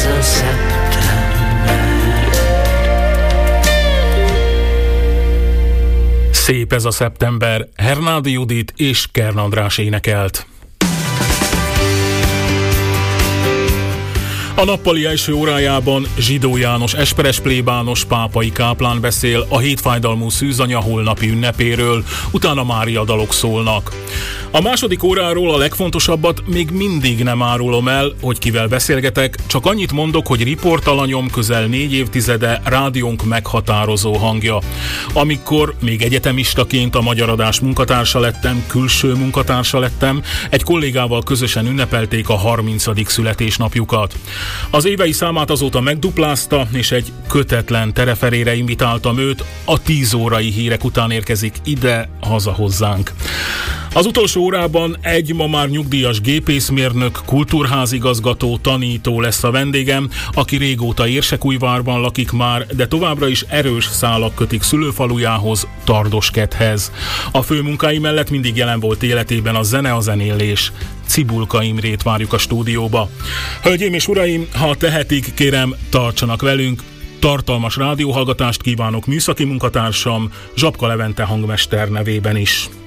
a szeptember. Szép ez a szeptember, Hernádi Judit és Kern András énekelt. A nappali első órájában Zsidó János esperes plébános pápai káplán beszél a hétfájdalmú szűzanya holnapi ünnepéről, utána Mária dalok szólnak. A második óráról a legfontosabbat még mindig nem árulom el, hogy kivel beszélgetek, csak annyit mondok, hogy riportalanyom közel 4 évtizede rádiónk meghatározó hangja. Amikor még egyetemistaként a Magyar Adás munkatársa lettem, külső munkatársa lettem, egy kollégával közösen ünnepelték a 30. születésnapjukat. Az évei számát azóta megduplázta, és egy kötetlen tereferére invitáltam őt, a 10 órai hírek után érkezik ide, haza hozzánk. Az utolsó órában egy ma már nyugdíjas gépészmérnök, kultúrházigazgató, tanító lesz a vendégem, aki régóta Érsekújvárban lakik már, de továbbra is erős szálak kötik szülőfalujához, Tardoskedhez. A főmunkái mellett mindig jelen volt életében a zene, a zenélés. Cibulka Imrét várjuk a stúdióba. Hölgyeim és uraim, ha tehetik, kérem, tartsanak velünk. Tartalmas rádióhallgatást kívánok műszaki munkatársam, Zsapka Levente hangmester nevében is.